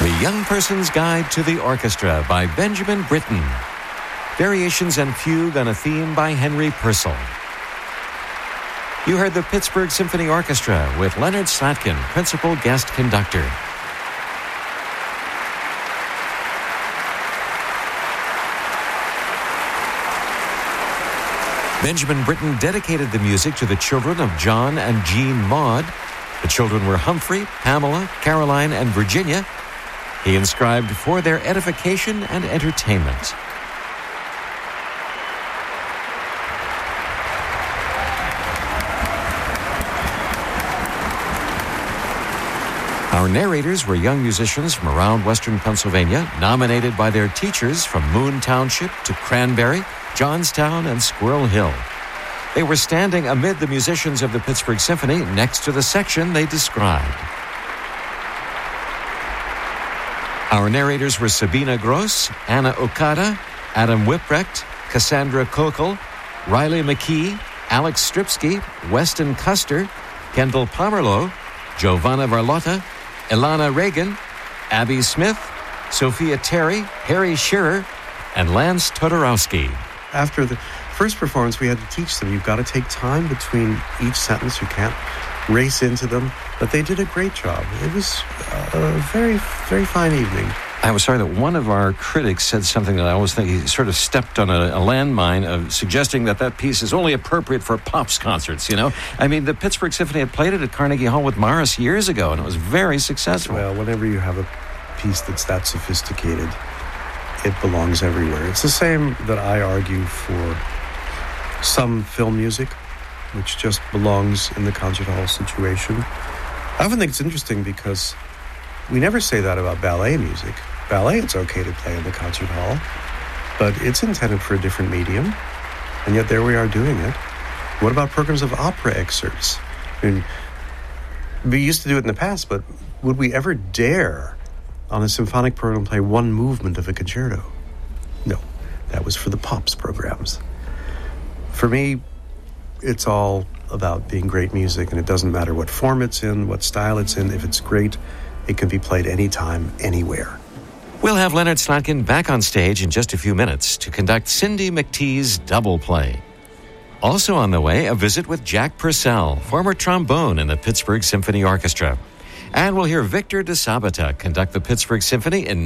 The Young Person's Guide to the Orchestra by Benjamin Britten. Variations and Fugue on a Theme by Henry Purcell. You heard the Pittsburgh Symphony Orchestra with Leonard Slatkin, principal guest conductor. Benjamin Britten dedicated the music to the children of John and Jean Maud. The children were Humphrey, Pamela, Caroline, and Virginia. He inscribed for their edification and entertainment. Our narrators were young musicians from around Western Pennsylvania, nominated by their teachers from Moon Township to Cranberry, Johnstown, and Squirrel Hill. They were standing amid the musicians of the Pittsburgh Symphony next to the section they described. Our narrators were Sabina Gross, Anna Okada, Adam Whiprecht, Cassandra Kokel, Riley McKee, Alex Stripsky, Weston Custer, Kendall Pomerlow, Giovanna Varlotta, Ilana Reagan, Abby Smith, Sophia Terry, Harry Shearer, and Lance Todorowski. After the first performance, we had to teach them, you've got to take time between each sentence. You can't race into them. But they did a great job. It was a very, very fine evening. I was sorry that one of our critics said something that I always think he sort of stepped on a landmine of suggesting that piece is only appropriate for Pops concerts, you know? I mean, the Pittsburgh Symphony had played it at Carnegie Hall with Morris years ago, and it was very successful. Well, whenever you have a piece that's that sophisticated, it belongs everywhere. It's the same that I argue for some film music, which just belongs in the concert hall situation. I often think it's interesting because we never say that about ballet music. Ballet, it's okay to play in the concert hall, but it's intended for a different medium, and yet there we are doing it. What about programs of opera excerpts? I mean, we used to do it in the past, but would we ever dare on a symphonic program play one movement of a concerto? No, that was for the Pops programs. For me, it's all about being great music, and it doesn't matter what form it's in, what style it's in. If it's great, it can be played anytime, anywhere. We'll have Leonard Slatkin back on stage in just a few minutes to conduct Cindy McTee's double play. Also on the way, a visit with Jack Purcell, former trombone in the Pittsburgh Symphony Orchestra. And we'll hear Victor de Sabata conduct the Pittsburgh Symphony in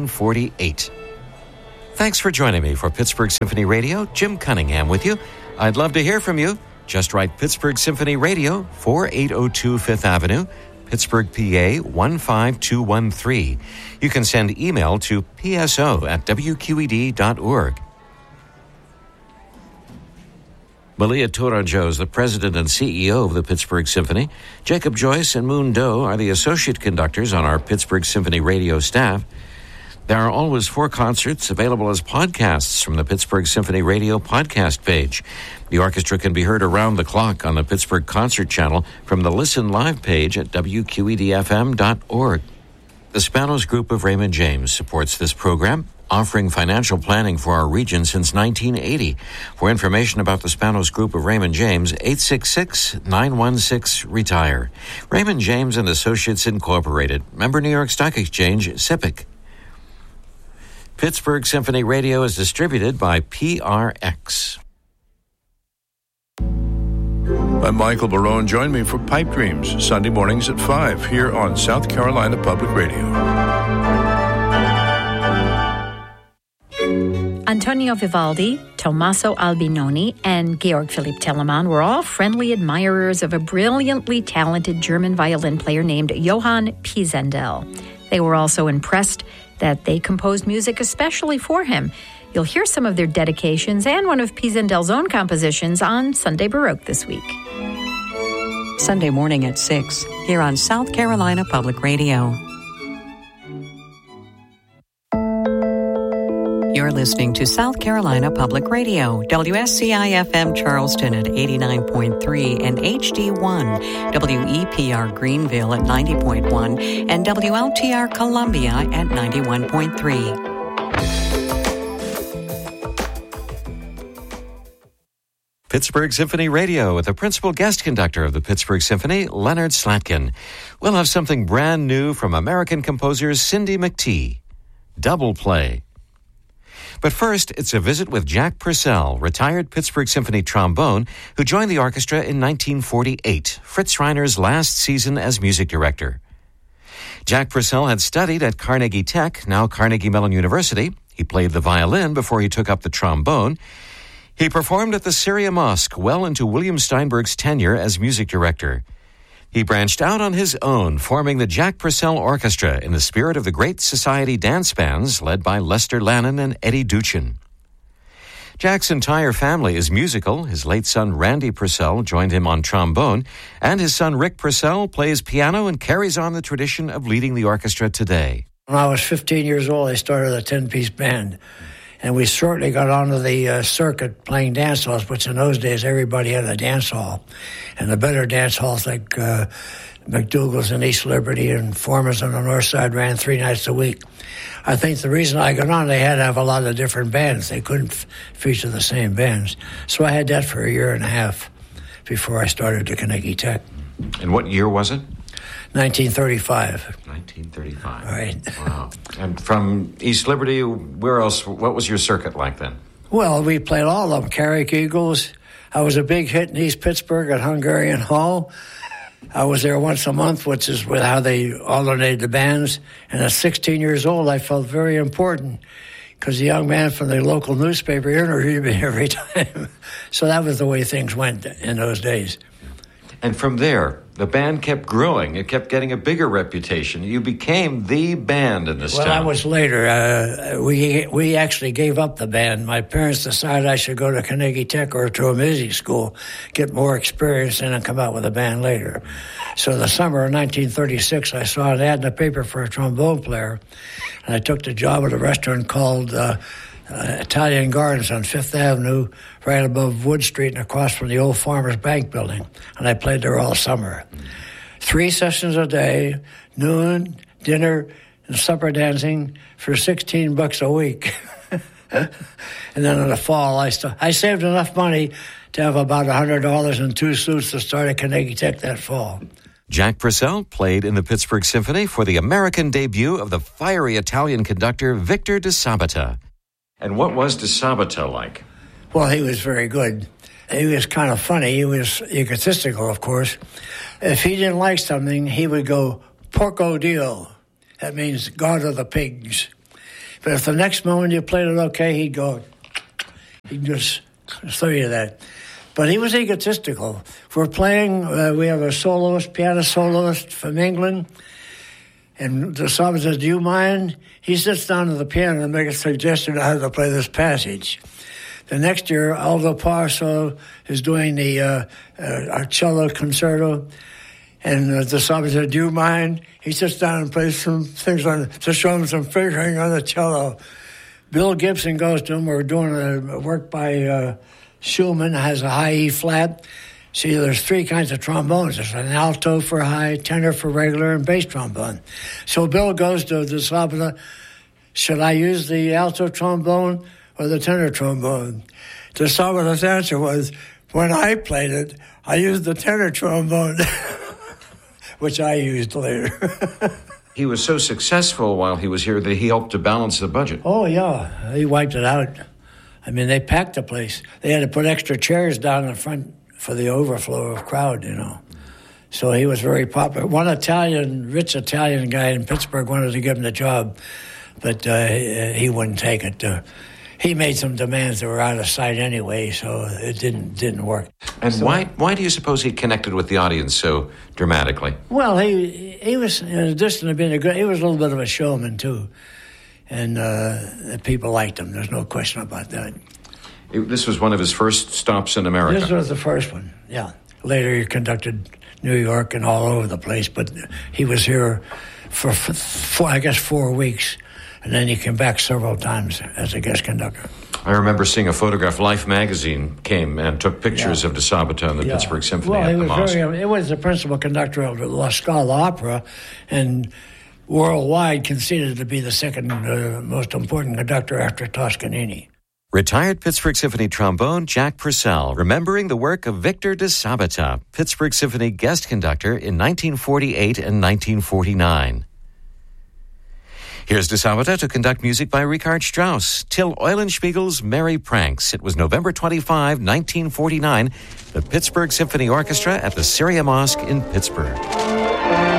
1948. Thanks for joining me for Pittsburgh Symphony Radio. Jim Cunningham with you. I'd love to hear from you. Just write Pittsburgh Symphony Radio, 4802 Fifth Avenue, Pittsburgh, PA 15213. You can send email to pso@wqed.org. Malia Tourangeau is the president and CEO of the Pittsburgh Symphony. Jacob Joyce and Moon Doe are the associate conductors on our Pittsburgh Symphony radio staff. There are always 4 concerts available as podcasts from the Pittsburgh Symphony Radio podcast page. The orchestra can be heard around the clock on the Pittsburgh Concert Channel from the Listen Live page at wqedfm.org. The Spanos Group of Raymond James supports this program, offering financial planning for our region since 1980. For information about the Spanos Group of Raymond James, 866-916-RETIRE. Raymond James and Associates Incorporated, member New York Stock Exchange, SIPC. Pittsburgh Symphony Radio is distributed by PRX. I'm Michael Barone. Join me for Pipe Dreams, Sunday mornings at 5 here on South Carolina Public Radio. Antonio Vivaldi, Tommaso Albinoni, and Georg Philipp Telemann were all friendly admirers of a brilliantly talented German violin player named Johann Pisendel. They were also impressed that they composed music especially for him. You'll hear some of their dedications and one of Pisendel's own compositions on Sunday Baroque this week. Sunday morning at 6, here on South Carolina Public Radio. You're listening to South Carolina Public Radio, WSCI-FM Charleston at 89.3 and HD1, WEPR Greenville at 90.1, and WLTR Columbia at 91.3. Pittsburgh Symphony Radio with the principal guest conductor of the Pittsburgh Symphony, Leonard Slatkin. We'll have something brand new from American composer Cindy McTee. Double Play. But first, it's a visit with Jack Purcell, retired Pittsburgh Symphony trombone, who joined the orchestra in 1948, Fritz Reiner's last season as music director. Jack Purcell had studied at Carnegie Tech, now Carnegie Mellon University. He played the violin before he took up the trombone. He performed at the Syria Mosque well into William Steinberg's tenure as music director. He branched out on his own, forming the Jack Purcell Orchestra in the spirit of the Great Society dance bands led by Lester Lannon and Eddie Duchin. Jack's entire family is musical. His late son Randy Purcell joined him on trombone, and his son Rick Purcell plays piano and carries on the tradition of leading the orchestra today. When I was 15 years old, I started a 10-piece band. And we shortly got onto the circuit playing dance halls, which in those days everybody had a dance hall. And the better dance halls like McDougal's in East Liberty and Foreman's on the north side ran 3 nights a week. I think the reason I got on, they had to have a lot of different bands. They couldn't feature the same bands. So I had that for a year and a half before I started at Carnegie Tech. And what year was it? 1935. 1935. Right. Wow. And from East Liberty, where else? What was your circuit like then? Well, we played all of them. Carrick Eagles. I was a big hit in East Pittsburgh at Hungarian Hall. I was there once a month, which is how they alternated the bands. And at 16 years old, I felt very important because the young man from the local newspaper interviewed me every time. So that was the way things went in those days. And from there, the band kept growing. It kept getting a bigger reputation. You became the band in this town. Well, that was later. We actually gave up the band. My parents decided I should go to Carnegie Tech or to a music school, get more experience, and then come out with a band later. So the summer of 1936, I saw an ad in the paper for a trombone player, and I took the job at a restaurant called Italian Gardens on Fifth Avenue, right above Wood Street and across from the old Farmers Bank building. And I played there all summer. 3 sessions a day, noon, dinner, and supper dancing for $16 a week. And then in the fall, I saved enough money to have about $100 and 2 suits to start at Carnegie Tech that fall. Jack Purcell played in the Pittsburgh Symphony for the American debut of the fiery Italian conductor Victor de Sabata. And what was de Sabata like? Well, he was very good. He was kind of funny. He was egotistical, of course. If he didn't like something, he would go, porco dio. That means God of the pigs. But if the next moment you played it okay, he'd just show you that. But he was egotistical. If we're playing, we have a soloist, piano soloist from England, and the psalmist says, do you mind? He sits down to the piano and makes a suggestion on how to play this passage. The next year, Aldo Parso is doing the cello concerto, and the psalmist says, do you mind? He sits down and plays some things to show him some fingering on the cello. Bill Gibson goes to him. We're doing a work by Schumann, has a high E flat. See, there's 3 kinds of trombones. There's an alto for high, tenor for regular, and bass trombone. So Bill goes to the Sabata, should I use the alto trombone or the tenor trombone? The Sabata's answer was, when I played it, I used the tenor trombone, which I used later. He was so successful while he was here that he helped to balance the budget. Oh, yeah. He wiped it out. I mean, they packed the place. They had to put extra chairs down in front for the overflow of crowd, So he was very popular. One rich Italian guy in Pittsburgh wanted to give him the job, but he wouldn't take it. He made some demands that were out of sight anyway, so it didn't work. And so, why do you suppose he connected with the audience so dramatically? Well, he was, in addition to being he was a little bit of a showman, too. And the people liked him. There's no question about that. This was one of his first stops in America. This was the first one, yeah. Later he conducted New York and all over the place, but he was here for 4 weeks, and then he came back several times as a guest conductor. I remember seeing a photograph. Life magazine came and took pictures of de Sabata and the Pittsburgh Symphony at the Mosque. It was the principal conductor of the La Scala Opera, and worldwide considered to be the second most important conductor after Toscanini. Retired Pittsburgh Symphony trombone Jack Purcell, remembering the work of Victor de Sabata, Pittsburgh Symphony guest conductor in 1948 and 1949. Here's de Sabata to conduct music by Richard Strauss, Till Eulenspiegel's Merry Pranks. It was November 25, 1949, the Pittsburgh Symphony Orchestra at the Syria Mosque in Pittsburgh.